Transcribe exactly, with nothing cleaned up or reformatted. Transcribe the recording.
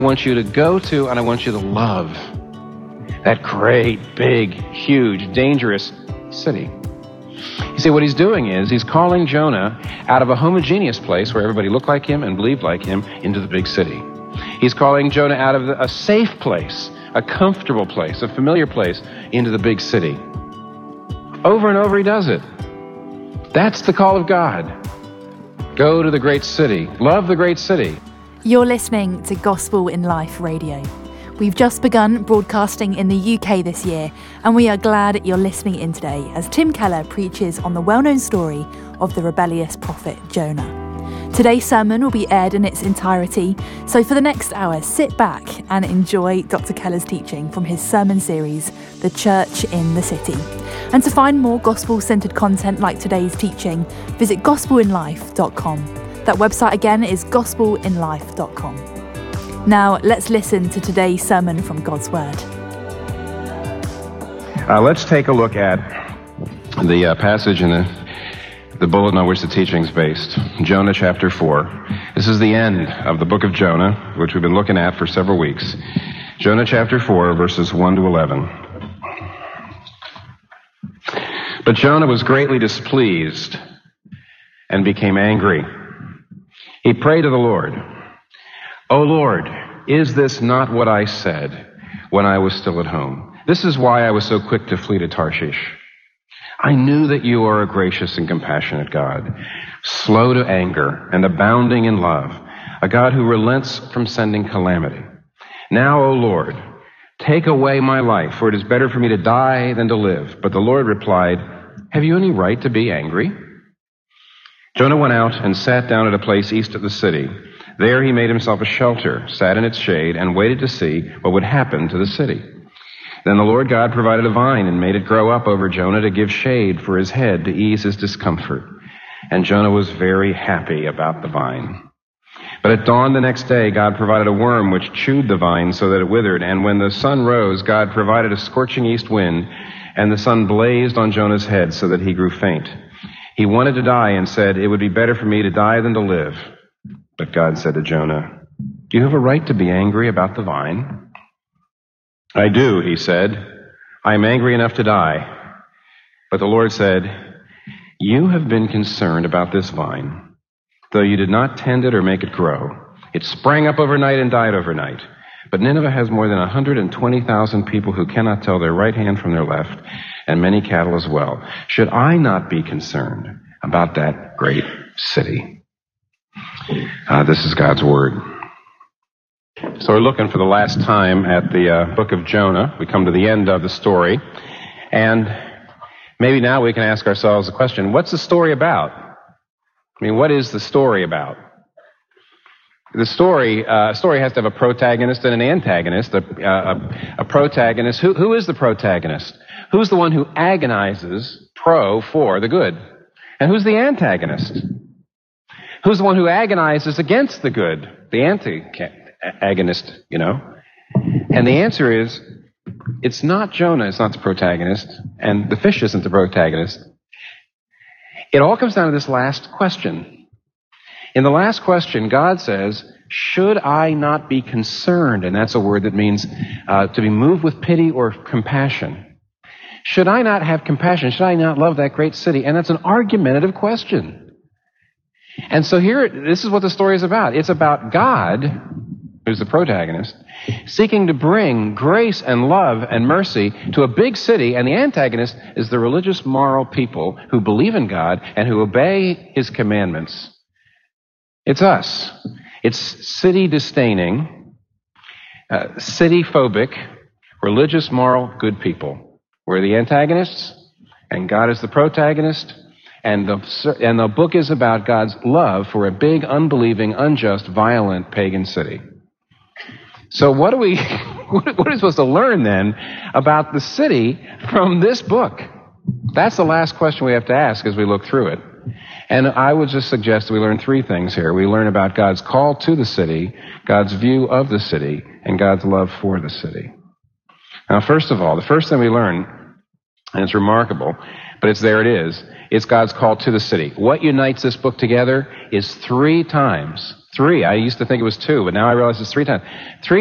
I want you to go to and I want you to love that great, big, huge, dangerous city. You see, what he's doing is he's calling Jonah out of a homogeneous place where everybody looked like him and believed like him into the big city. He's calling Jonah out of a safe place, a comfortable place, a familiar place, into the big city. Over and over he does it. That's the call of God. Go to the great city. Love the great city. You're listening to Gospel in Life Radio. We've just begun broadcasting in the U K this year, and we are glad you're listening in today as Tim Keller preaches on the well-known story of the rebellious prophet Jonah. Today's sermon will be aired in its entirety, so for the next hour, sit back and enjoy Doctor Keller's teaching from his sermon series, The Church in the City. And to find more gospel-centered content like today's teaching, visit gospel in life dot com. That website again is gospel in life dot com. Now, let's listen to today's sermon from God's Word. Uh, let's take a look at the uh, passage in the, the bulletin on which the teaching is based, Jonah chapter four. This is the end of the book of Jonah, which we've been looking at for several weeks. Jonah chapter four, verses one to eleven. But Jonah was greatly displeased and became angry. He prayed to the Lord, "O Lord, is this not what I said when I was still at home? This is why I was so quick to flee to Tarshish. I knew that you are a gracious and compassionate God, slow to anger and abounding in love, a God who relents from sending calamity. Now, O Lord, take away my life, for it is better for me to die than to live." But the Lord replied, "Have you any right to be angry?" Jonah went out and sat down at a place east of the city. There he made himself a shelter, sat in its shade, and waited to see what would happen to the city. Then the Lord God provided a vine and made it grow up over Jonah to give shade for his head to ease his discomfort. And Jonah was very happy about the vine. But at dawn the next day, God provided a worm which chewed the vine so that it withered. And when the sun rose, God provided a scorching east wind, and the sun blazed on Jonah's head so that he grew faint. He wanted to die and said, "It would be better for me to die than to live." But God said to Jonah, "Do you have a right to be angry about the vine?" "I do," he said. "I am angry enough to die." But the Lord said, "You have been concerned about this vine, though you did not tend it or make it grow. It sprang up overnight and died overnight. But Nineveh has more than one hundred twenty thousand people who cannot tell their right hand from their left, and many cattle as well. Should I not be concerned about that great city?" Uh, this is God's Word. So we're looking for the last time at the uh, book of Jonah. We come to the end of the story. And maybe now we can ask ourselves the question, what's the story about? I mean, what is the story about? The story, uh, a story has to have a protagonist and an antagonist. A, a, a protagonist, who, who is the protagonist? Who's the one who agonizes pro for the good? And who's the antagonist? Who's the one who agonizes against the good? The anti-agonist, you know? And the answer is, it's not Jonah, it's not the protagonist, and the fish isn't the protagonist. It all comes down to this last question. In the last question, God says, should I not be concerned? And that's a word that means uh, to be moved with pity or compassion. Should I not have compassion? Should I not love that great city? And that's an argumentative question. And so here, this is what the story is about. It's about God, who's the protagonist, seeking to bring grace and love and mercy to a big city, and the antagonist is the religious, moral people who believe in God and who obey His commandments. It's us. It's city-disdaining, uh, city-phobic, religious, moral, good people. We're the antagonists, and God is the protagonist, and the, and the book is about God's love for a big, unbelieving, unjust, violent, pagan city. So what do we, what are we supposed to learn then about the city from this book? That's the last question we have to ask as we look through it. And I would just suggest that we learn three things here. We learn about God's call to the city, God's view of the city, and God's love for the city. Now, first of all, the first thing we learn, and it's remarkable, but it's there it is, it's God's call to the city. What unites this book together is three times, Three. I used to think it was two, but now I realize it's three times. Three